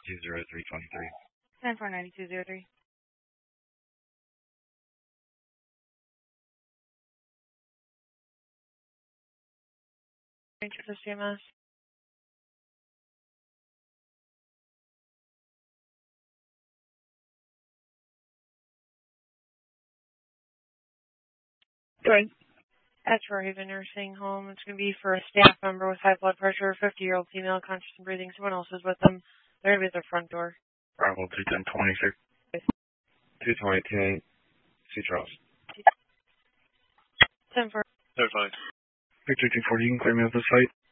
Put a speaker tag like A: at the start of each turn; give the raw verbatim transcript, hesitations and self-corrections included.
A: two zero three two three.
B: ten four nine two zero three. Thank you for C M S.
C: Good.
B: That's for Haven Nursing Home. It's going to be for a staff member with high blood pressure, fifty-year-old female, conscious and breathing. Someone else is with them. They're going to be at their front door.
A: Bravo two ten twenty-six. two twenty-two. C Charles.
B: ten four.
D: They're fine.
A: Victor two forty, you can clear me off the site.